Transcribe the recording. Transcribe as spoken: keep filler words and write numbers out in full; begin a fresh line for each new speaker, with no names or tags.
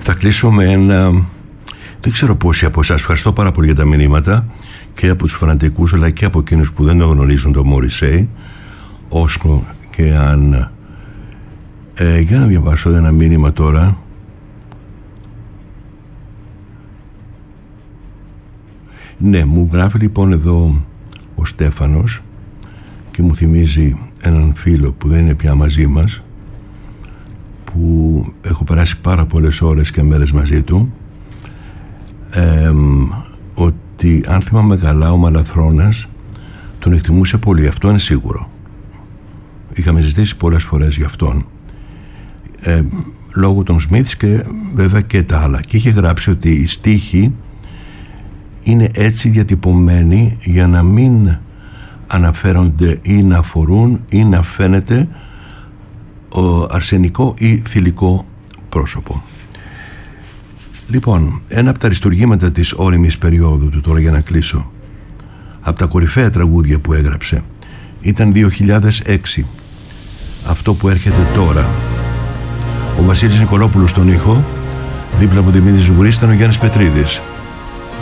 Θα κλείσω με ένα... Δεν ξέρω πόσοι από εσάς, ευχαριστώ πάρα πολύ για τα μηνύματα και από τους φανατικούς αλλά και από εκείνους που δεν το γνωρίζουν το Μωρισέι, όσο και αν... Ε, για να διαβάσω ένα μήνυμα τώρα. Ναι, μου γράφει λοιπόν εδώ ο Στέφανος και μου θυμίζει έναν φίλο που δεν είναι πια μαζί μας, που έχω περάσει πάρα πολλές ώρες και μέρες μαζί του, ε, ότι αν θυμάμαι καλά ο Μαλαθρώνας τον εκτιμούσε πολύ, αυτό είναι σίγουρο. Είχαμε συζητήσει πολλές φορές γι' αυτόν, ε, λόγω των Σμιθς και βέβαια και τα άλλα, και είχε γράψει ότι οι στίχοι είναι έτσι διατυπωμένοι για να μην αναφέρονται ή να αφορούν ή να φαίνεται ο αρσενικό ή θηλυκό πρόσωπο. Λοιπόν, ένα από τα αριστουργήματα της όριμης περίοδου του, τώρα για να κλείσω, από τα κορυφαία τραγούδια που έγραψε, ήταν δύο χιλιάδες έξι, αυτό που έρχεται τώρα. Ο Βασίλης Νικολόπουλος στον ήχο, δίπλα από τη Μήνη Ζουγουρή ήταν ο Γιάννης Πετρίδης.